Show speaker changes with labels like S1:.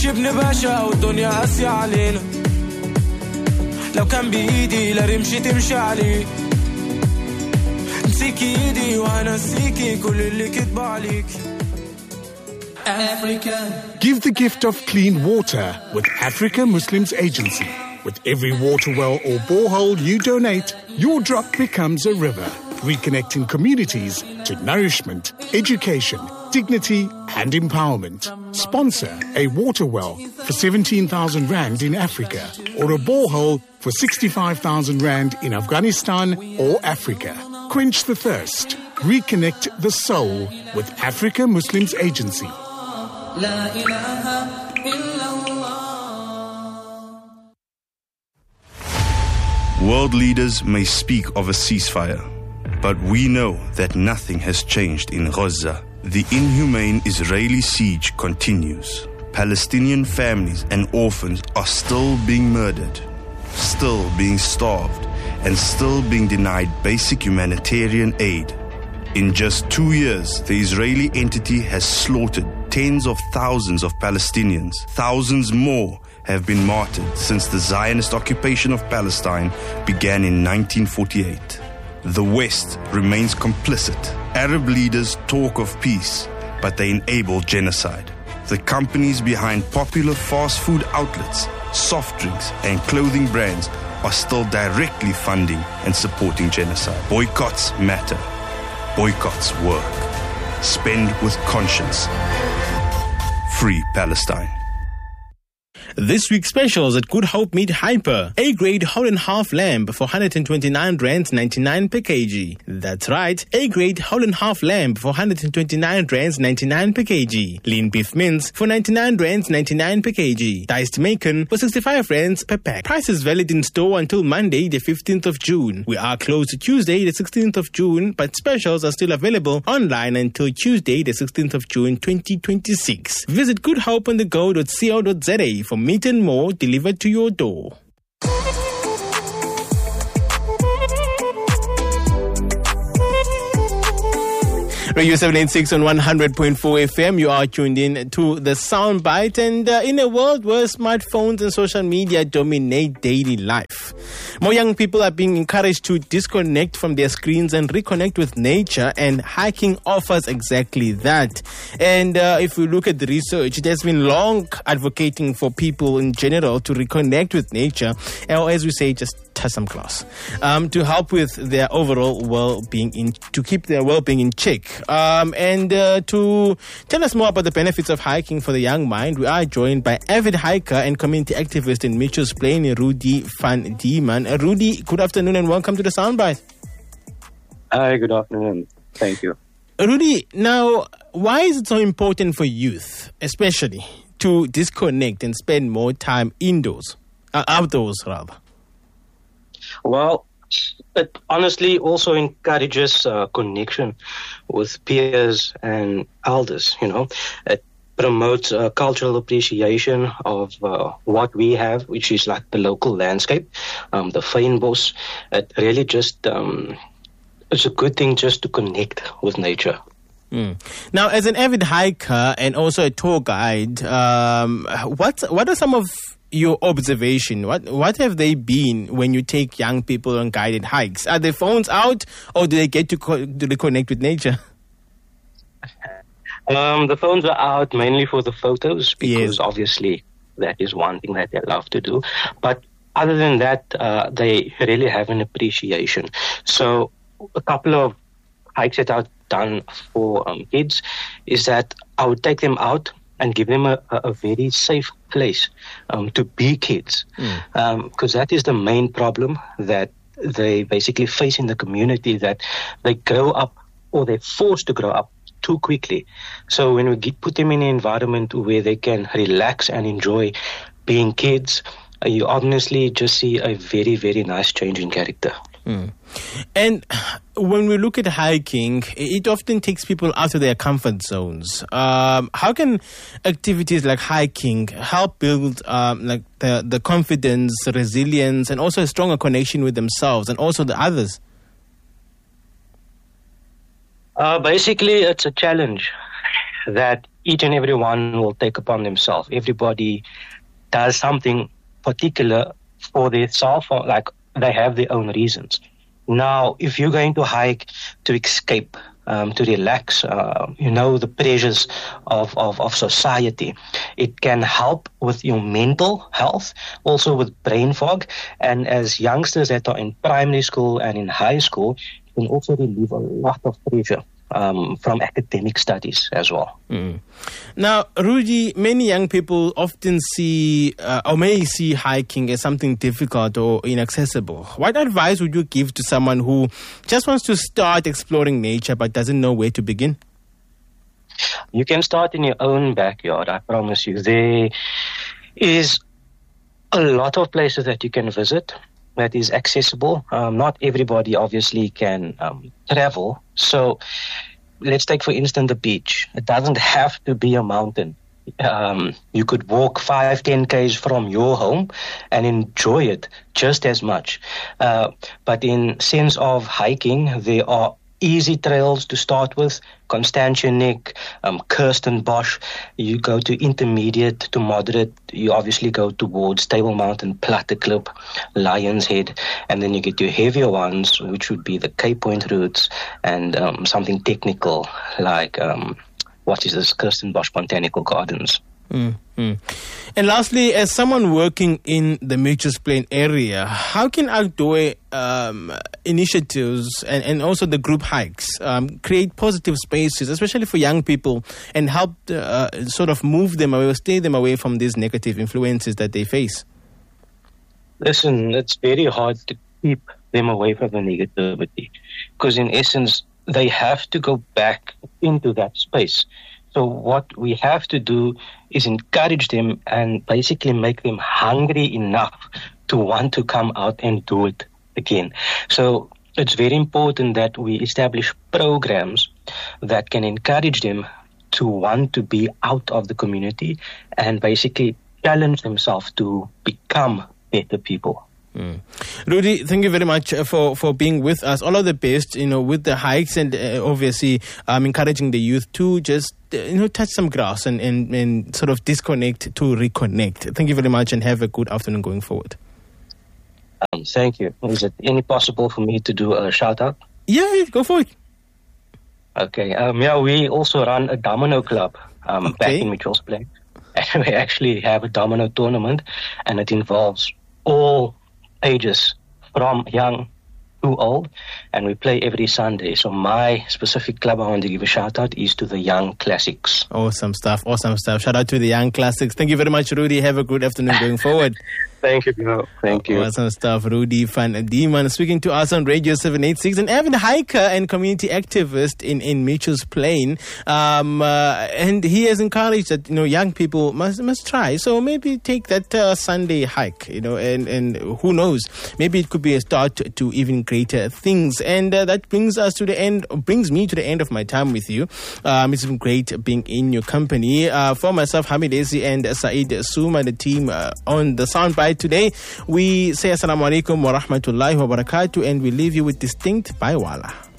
S1: نمشي بنباشا والدنيا قاسية علينا لو كان بإيدي لرمشي تمشي عليه نسيكي إيدي وأنا نسيكي كل اللي كتب عليك. Africa.
S2: Give the gift of clean water with Africa Muslims Agency. With every water well or borehole you donate, your drop becomes a river, reconnecting communities to nourishment, education, dignity and empowerment. Sponsor a water well for 17,000 Rand in Africa or a borehole for 65,000 Rand in Afghanistan or Africa. Quench the thirst. Reconnect the soul with Africa Muslims Agency. La ilaha illallah.
S3: World leaders may speak of a ceasefire, but we know that nothing has changed in Gaza. The inhumane Israeli siege continues. Palestinian families and orphans are still being murdered, still being starved, and still being denied basic humanitarian aid. In just 2 years, the Israeli entity has slaughtered tens of thousands of Palestinians. Thousands more have been martyred since the Zionist occupation of Palestine began in 1948. The West remains complicit. Arab leaders talk of peace, but they enable genocide. The companies behind popular fast food outlets, soft drinks, and clothing brands are still directly funding and supporting genocide. Boycotts matter. Boycotts work. Spend with conscience. Free Palestine.
S4: This week's specials at Good Hope Meat Hyper. A-grade whole and half lamb for 129 Rand 99 per kg. That's right, A-grade whole and half lamb for 129 Rand 99 per kg. Lean beef mince for 99 Rand 99 per kg. Diced bacon for 65 Rand per pack. Prices valid in store until Monday the 15th of June. We are closed Tuesday the 16th of June, but specials are still available online until Tuesday the 16th of June 2026. Visit goodhopeonthego.co.za for meat and more delivered to your door. Radio 786 on 100.4 FM. You are tuned in to the Soundbite. And in a world where smartphones and social media dominate daily life, more young people are being encouraged to disconnect from their screens and reconnect with nature. And hiking offers exactly that. And if we look at the research, it has been long advocating for people in general to reconnect with nature, or as we say, just touch some class, to help with their overall well-being, to keep their well-being in check. And to tell us more about the benefits of hiking for the young mind, we are joined by avid hiker and community activist in Mitchell's Plain, Rudy van Dieman. Rudy, good afternoon and welcome to the Soundbite.
S5: Hi, good afternoon. Thank you.
S4: Rudy, now, why is it so important for youth, especially, to disconnect and spend more time outdoors rather?
S5: Well, it honestly also encourages connection with peers and elders, It promotes cultural appreciation of what we have, which is like the local landscape, the fynbos. It really just, it's a good thing just to connect with nature.
S4: Now, as an avid hiker and also a tour guide, what are some of your observation? What have they been when you take young people on guided hikes? Are their phones out, or do they get to reconnect with nature?
S5: The phones are out mainly for the photos, because obviously that is one thing that they love to do. But other than that, they really have an appreciation. So a couple of hikes that I've done for kids is that I would take them out and give them a very safe place to be kids. Because that is the main problem that they basically face in the community, that they grow up, or they're forced to grow up too quickly. So when we put them in an environment where they can relax and enjoy being kids, you honestly just see a very, very nice change in character.
S4: And when we look at hiking, it often takes people out of their comfort zones. How can activities like hiking help build the confidence, resilience, and also a stronger connection with themselves and also the others?
S5: Basically, it's a challenge that each and every one will take upon themselves. Everybody does something particular for themselves, like they have their own reasons. Now, if you're going to hike to escape, to relax, the pressures of society, it can help with your mental health, also with brain fog. And as youngsters that are in primary school and in high school, it can also relieve a lot of pressure from academic studies as well.
S4: Now, Rudy, many young people often see or may see hiking as something difficult or inaccessible. What advice would you give to someone who just wants to start exploring nature but doesn't know where to begin?
S5: You can start in your own backyard, I promise you. There is a lot of places that you can visit that is accessible. Not everybody obviously can travel. So let's take, for instance, the beach. It doesn't have to be a mountain. You could walk 5-10 km from your home and enjoy it just as much. But in sense of hiking, there are easy trails to start with. Constantianek, Kirstenbosch. You go to intermediate to moderate. You obviously go towards Table Mountain, Platteklip, Lion's Head, and then you get your heavier ones, which would be the Cape Point routes and something technical like Kirstenbosch Botanical Gardens.
S4: And lastly, as someone working in the Mitchells Plain area, how can outdoor initiatives and also the group hikes create positive spaces, especially for young people, and help sort of move them away or stay them away from these negative influences that they face?
S5: Listen, it's very hard to keep them away from the negativity because in essence, they have to go back into that space. So what we have to do is encourage them and basically make them hungry enough to want to come out and do it again. So it's very important that we establish programs that can encourage them to want to be out of the community and basically challenge themselves to become better people.
S4: Rudy, thank you very much for being with us. All of the best, with the hikes and obviously encouraging the youth to just touch some grass and sort of disconnect to reconnect. Thank you very much and have a good afternoon going forward.
S5: Thank you. Is it any possible for me to do a shout out?
S4: Yeah, go for it.
S5: Okay. We also run a domino club back in Mitchells Plain. And we actually have a domino tournament, and it involves all ages from young to old, and we play every Sunday. So my specific club I want to give a shout out is to the Young Classics.
S4: Awesome stuff. Shout out to the Young Classics. Thank you very much, Rudy. Have a good afternoon going forward.
S5: Thank you, Bino. Thank you.
S4: Awesome stuff. Rudy van Dieman speaking to us on Radio 786, an avid hiker and community activist in Mitchells Plain. And he has encouraged that, young people must try. So maybe take that Sunday hike, and who knows, maybe it could be a start to even greater things. And that brings me to the end of my time with you. It's been great being in your company. For myself, Hamid Ezi and Saeed Suma, the team on the Soundbite today, we say assalamu alaikum wa rahmatullahi wa barakatuh, and we leave you with Distinct by Wala.